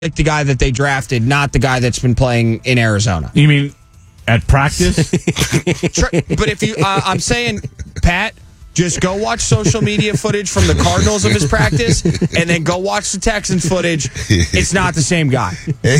like the guy that they drafted, not the guy that's been playing in Arizona. You mean at practice? But if you, I'm saying, Pat, just go watch social media footage from the Cardinals of his practice, and then go watch the Texans footage. It's not the same guy.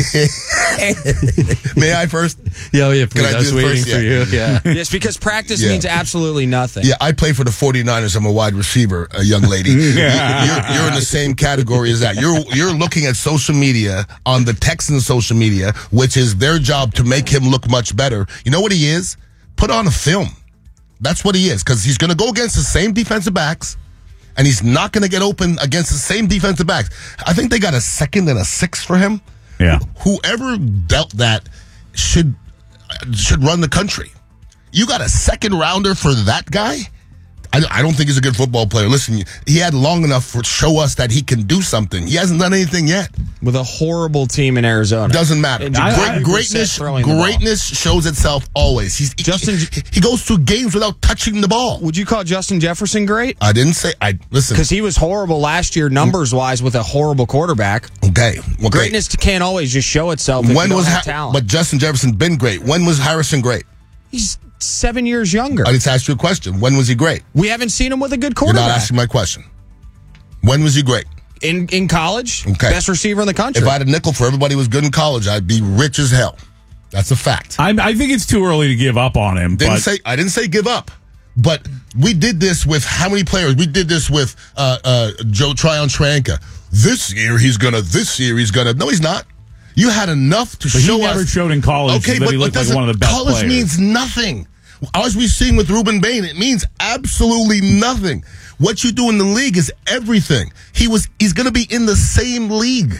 May I first? Yeah, please. I was waiting for you. Yeah. Yes, because practice means absolutely nothing. Yeah, I play for the 49ers. I'm a wide receiver, a young lady. You're in the same category as that. You're looking at social media on the Texans' social media, which is their job to make him look much better. You know what he is? Put on a film. That's what he is, because he's going to go against the same defensive backs, and he's not going to get open against the same defensive backs. I think they got a 2nd and a 6th for him. Yeah. Whoever dealt that should run the country. You got a 2nd rounder for that guy? I don't think he's a good football player. Listen, he had long enough to show us that he can do something. He hasn't done anything yet. With a horrible team in Arizona. Doesn't matter. Greatness shows itself always. He goes through games without touching the ball. Would you call Justin Jefferson great? I didn't say. Listen. Because he was horrible last year, numbers-wise, with a horrible quarterback. Okay. Greatness can't always just show itself if you don't have talent. But Justin Jefferson been great. When was Harrison great? He's 7 years younger. I just asked you a question. When was he great? We haven't seen him with a good quarterback. You're not asking my question. When was he great? In college, okay. Best receiver in the country. If I had a nickel for everybody who was good in college, I'd be rich as hell. That's a fact. I think it's too early to give up on him. I didn't say give up. But we did this with how many players? We did this with Joe Tryon-Tranca. This year he's gonna. No, he's not. You had enough to show us. He never showed in college that he looked like one of the best college players. Means nothing. As we've seen with Ruben Bain, it means absolutely nothing. What you do in the league is everything. He's going to be in the same league.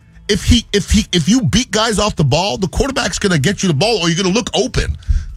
If you beat guys off the ball, the quarterback's going to get you the ball, or you're going to look open.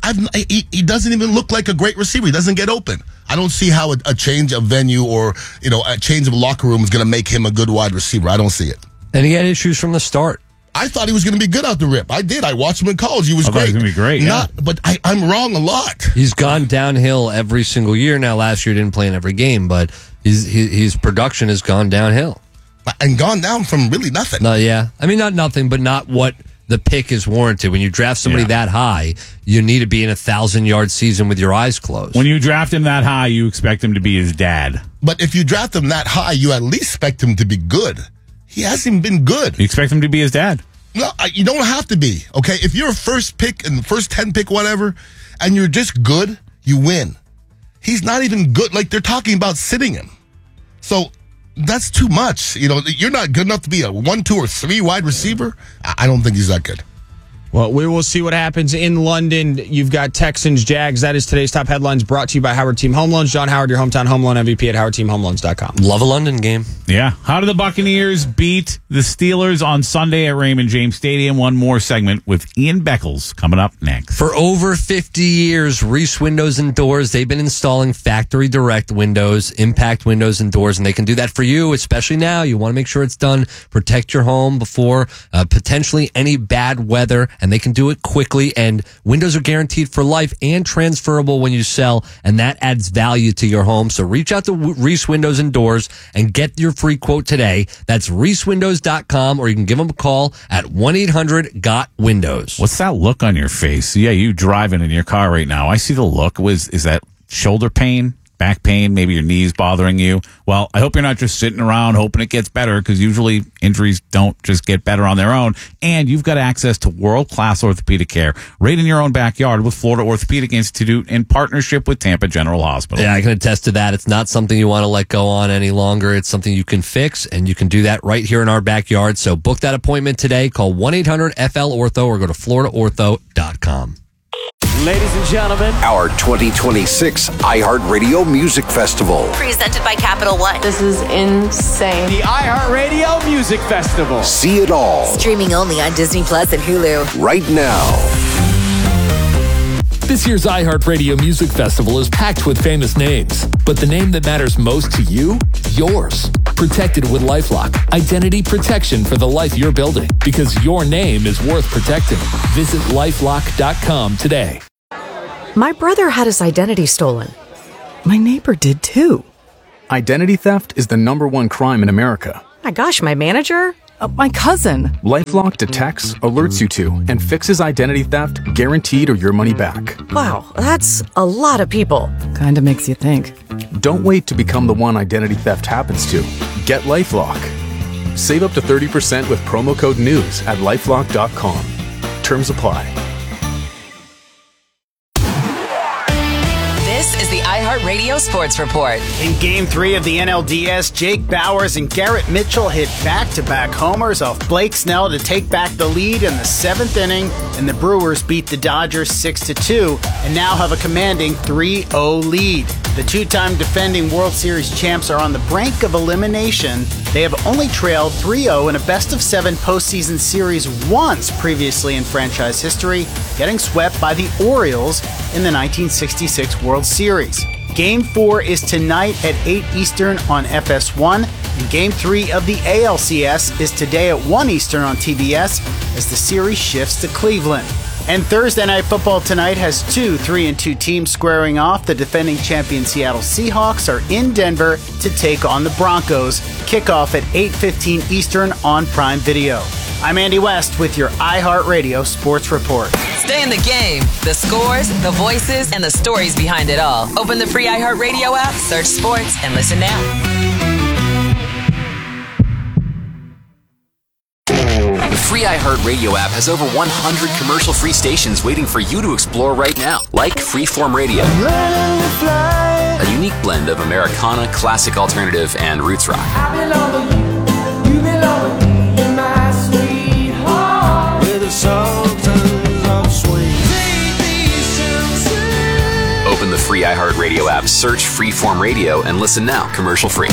He doesn't even look like a great receiver. He doesn't get open. I don't see how a change of venue or a change of locker room is going to make him a good wide receiver. I don't see it. And he had issues from the start. I thought he was going to be good out the rip. I did. I watched him in college. He was great. He was going to be great. But I'm wrong a lot. He's gone downhill every single year. Now, last year he didn't play in every game, but his production has gone downhill. And gone down from really nothing. Yeah. I mean, not nothing, but not what the pick is warranted. When you draft somebody that high, you need to be in a 1,000-yard season with your eyes closed. When you draft him that high, you expect him to be his dad. But if you draft him that high, you at least expect him to be good. He hasn't been good. You expect him to be his dad? No, you don't have to be, okay? If you're a first pick and first 10 pick, whatever, and you're just good, you win. He's not even good. Like, they're talking about sitting him. So that's too much. You're not good enough to be a 1, 2, or 3 wide receiver. I don't think he's that good. Well, we will see what happens in London. You've got Texans, Jags. That is today's top headlines, brought to you by Howard Team Home Loans. John Howard, your hometown home loan MVP at howardteamhomeloans.com. Love a London game. Yeah. How do the Buccaneers beat the Steelers on Sunday at Raymond James Stadium? One more segment with Ian Beckles coming up next. For over 50 years, Reese Windows and Doors, they've been installing factory direct windows, impact windows and doors, and they can do that for you, especially now. You want to make sure it's done. Protect your home before potentially any bad weather, and they can do it quickly, and windows are guaranteed for life and transferable when you sell, and that adds value to your home. So reach out to Reese Windows and Doors and get your free quote today. That's reesewindows.com, or you can give them a call at 1-800-GOT-WINDOWS. What's that look on your face? Yeah, you driving in your car right now. I see the look. Is that shoulder pain? Back pain, maybe your knees bothering you. Well, I hope you're not just sitting around hoping it gets better, because usually injuries don't just get better on their own. And you've got access to world-class orthopedic care right in your own backyard with Florida Orthopedic Institute in partnership with Tampa General Hospital. Yeah, I can attest to that. It's not something you want to let go on any longer. It's something you can fix, and you can do that right here in our backyard. So book that appointment today. Call 1-800-FL-ORTHO or go to floridaortho.com. Ladies and gentlemen, our 2026 iHeartRadio Music Festival. Presented by Capital One. This is insane. The iHeartRadio Music Festival. See it all. Streaming only on Disney Plus and Hulu. Right now. This year's iHeartRadio Music Festival is packed with famous names, but the name that matters most to you? Yours. Protected with LifeLock. Identity protection for the life you're building, because your name is worth protecting. Visit LifeLock.com today. My brother had his identity stolen. My neighbor did too. Identity theft is the #1 crime in America. My gosh, my manager? My cousin. LifeLock detects, alerts you to, and fixes identity theft guaranteed or your money back. Wow, that's a lot of people. Kinda makes you think. Don't wait to become the one identity theft happens to. Get LifeLock. Save up to 30% with promo code NEWS at LifeLock.com. Terms apply. This is the iHeartRadio Sports Report. In Game 3 of the NLDS, Jake Bauers and Garrett Mitchell hit back-to-back homers off Blake Snell to take back the lead in the 7th inning, and the Brewers beat the Dodgers 6-2 and now have a commanding 3-0 lead. The two-time defending World Series champs are on the brink of elimination. They have only trailed 3-0 in a best-of-7 postseason series once previously in franchise history, getting swept by the Orioles in the 1966 World Series. Game 4 is tonight at 8 Eastern on FS1, and Game 3 of the ALCS is today at 1 Eastern on TBS as the series shifts to Cleveland. And Thursday Night Football tonight has two 3-2 teams squaring off. The defending champion Seattle Seahawks are in Denver to take on the Broncos. Kickoff at 8:15 Eastern on Prime Video. I'm Andy West with your iHeartRadio Sports Report. Stay in the game. The scores, the voices, and the stories behind it all. Open the free iHeartRadio app, search sports, and listen now. The free iHeartRadio app has over 100 commercial-free stations waiting for you to explore right now, like Freeform Radio, a unique blend of Americana, classic alternative, and roots rock. Open the free iHeartRadio app, search Freeform Radio, and listen now, commercial-free.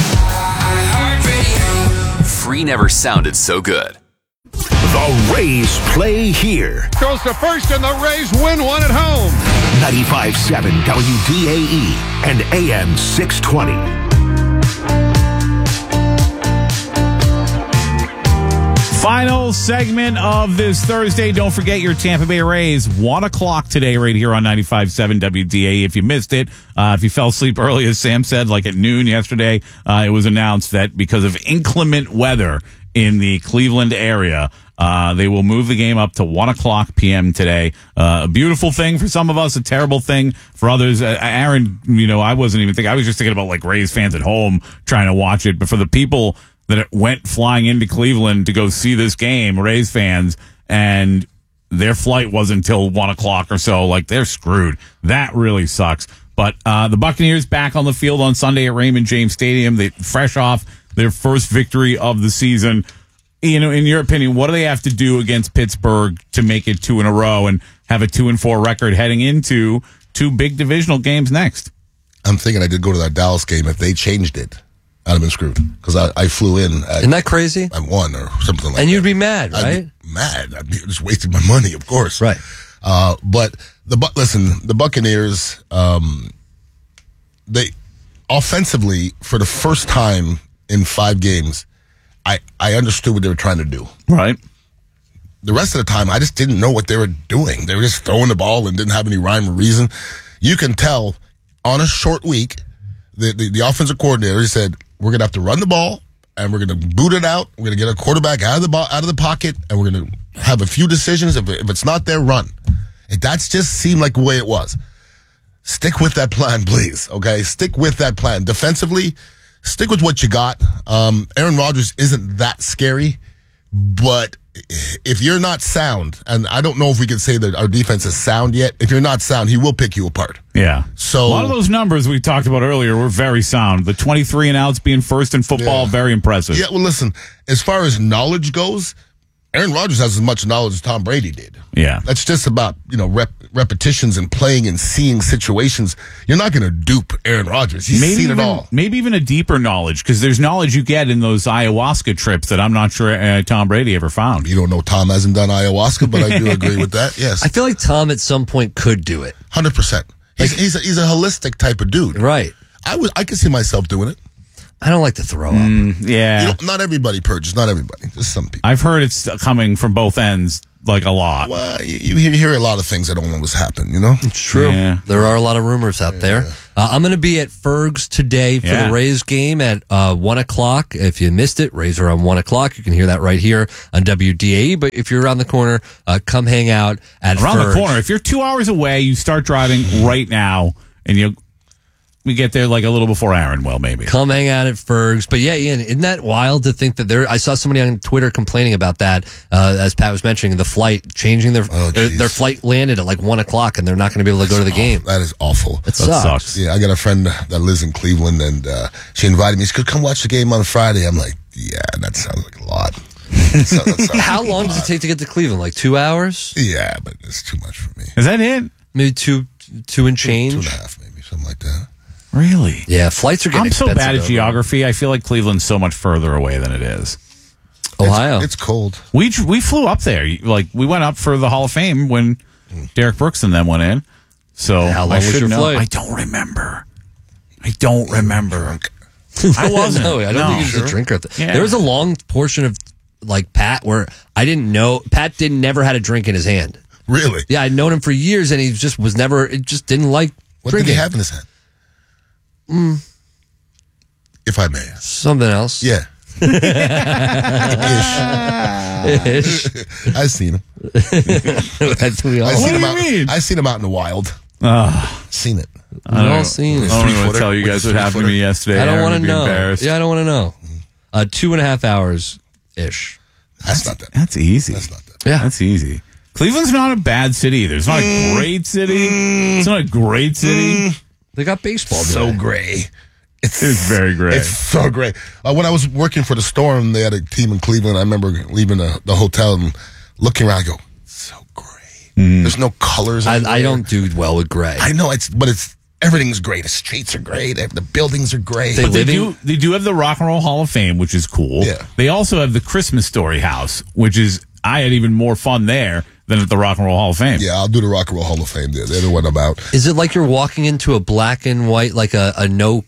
Free never sounded so good. The Rays play here. Goes to first, and the Rays win one at home. 95.7 WDAE and AM 620. Final segment of this Thursday. Don't forget your Tampa Bay Rays, 1 o'clock today right here on 95.7 WDAE. If you missed it, if you fell asleep early, as Sam said, like at noon yesterday, it was announced that because of inclement weather in the Cleveland area, they will move the game up to 1 o'clock p.m. today. A beautiful thing for some of us, a terrible thing for others. Aaron, I wasn't even thinking. I was just thinking about like Rays fans at home trying to watch it. But for the people that went flying into Cleveland to go see this game, Rays fans, and their flight wasn't until 1 o'clock or so, like they're screwed. That really sucks. But the Buccaneers back on the field on Sunday at Raymond James Stadium. They fresh off their first victory of the season. In your opinion, what do they have to do against Pittsburgh to make it 2 in a row and have a 2-4 record heading into two big divisional games next? I'm thinking I did go to that Dallas game. If they changed it, I'd have been screwed because I flew in. Isn't that crazy? I won or something like that. And you'd be mad, right? I'd be mad. I'd be just wasting my money, of course. Right. But the Buccaneers, they offensively, for the first time in 5 games, I understood what they were trying to do. Right. The rest of the time, I just didn't know what they were doing. They were just throwing the ball and didn't have any rhyme or reason. You can tell on a short week, the offensive coordinator, he said, we're going to have to run the ball and we're going to boot it out. We're going to get a quarterback out of the pocket and we're going to have a few decisions. If it's not their run. That's just seemed like the way it was. Stick with that plan, please. Okay. Stick with that plan. Defensively, stick with what you got. Aaron Rodgers isn't that scary, but if you're not sound, and I don't know if we can say that our defense is sound yet, if you're not sound, he will pick you apart. Yeah. So a lot of those numbers we talked about earlier were very sound. The 23 and outs being first in football, very impressive. Yeah, well, listen, as far as knowledge goes, Aaron Rodgers has as much knowledge as Tom Brady did. Yeah. That's just about, repetitions and playing and seeing situations. You're not going to dupe Aaron Rodgers. He's seen it all. Maybe even a deeper knowledge, because there's knowledge you get in those ayahuasca trips that I'm not sure Tom Brady ever found. You don't know Tom hasn't done ayahuasca, but I do agree with that, yes. I feel like Tom at some point could do it. 100%. He's a holistic type of dude. Right. I could see myself doing it. I don't like to throw up. Yeah. Not everybody purges. Not everybody. Just some people. I've heard it's coming from both ends, like a lot. Well, you hear a lot of things that don't always happen, It's true. Yeah. There are a lot of rumors out there. I'm going to be at Ferg's today for the Rays game at 1 o'clock. If you missed it, Rays are on 1 o'clock. You can hear that right here on WDAE. But if you're around the corner, come hang out at Around Ferg's. the corner. If you're 2 hours away, you start driving right now, and we get there like a little before Aaron will, maybe. Come hang out at Ferg's. But yeah, Ian, isn't that wild to think that I saw somebody on Twitter complaining about that, as Pat was mentioning, the flight, changing their flight landed at like 1 o'clock and they're not going to be able to go to the game. That is awful. That sucks. Yeah, I got a friend that lives in Cleveland, and she invited me. She could come watch the game on Friday. I'm like, yeah, that sounds like a lot. How long does it take to get to Cleveland? Like 2 hours? Yeah, but it's too much for me. Is that it? Maybe two and change? 2.5, maybe, something like that. Really? Yeah, flights are getting expensive. I'm so bad at geography. I feel like Cleveland's so much further away than it is. Ohio. It's cold. We flew up there. Like, we went up for the Hall of Fame when Derek Brooks and them went in. So how long was your flight? I don't remember. I wasn't. No, I don't think he was a drinker. There was a long portion of like Pat where I didn't know. Pat never had a drink in his hand. Really? Yeah, I'd known him for years, and he just was never. It just didn't like what drinking. Did he have in his hand? If I may. Something else. Yeah. Ish. I've seen him. I've seen him out in the wild. Seen it. We've all seen it. I don't want to tell you guys what happened to me yesterday. I don't want to know. Yeah, I don't want to know. 2.5 hours ish. That's not that. That's easy. That's not that. Yeah, that's easy. Cleveland's not a bad city either. It's not a great city. It's not a great city. They got baseball. So gray. It's very gray. It's so gray. When I was working for the Storm, they had a team in Cleveland. I remember leaving the hotel and looking around. I go, so gray. There's no colors. I don't do well with gray. I know everything's gray. The streets are gray. The buildings are gray. They do have the Rock and Roll Hall of Fame, which is cool. Yeah. They also have the Christmas Story House, which is I had even more fun there than at the Rock and Roll Hall of Fame. Yeah, I'll do the Rock and Roll Hall of Fame there. They're the one about. Is it like you're walking into a black and white, like a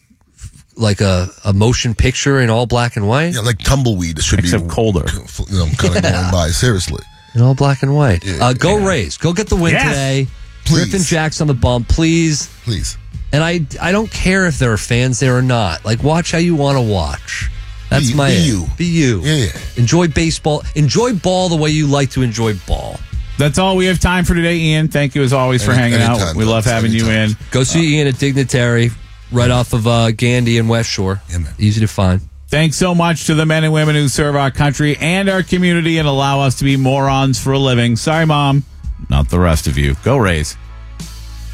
motion picture in all black and white? Yeah, like Tumbleweed. It should Except be colder. Kind of going by. Seriously. In all black and white. Go Rays. Go get the win today. Please. Griffin Jack's on the bump, please. Please. And I don't care if there are fans there or not. Like, watch how you want to watch. That's Be you. Be you. Yeah. Enjoy baseball. Enjoy ball the way you like to enjoy ball. That's all we have time for today, Ian. Thank you as always for hanging out. We love having you in. Go see Ian at Dignitary, right off of Gandy and West Shore. Yeah, man. Easy to find. Thanks so much to the men and women who serve our country and our community and allow us to be morons for a living. Sorry, Mom. Not the rest of you. Go Rays.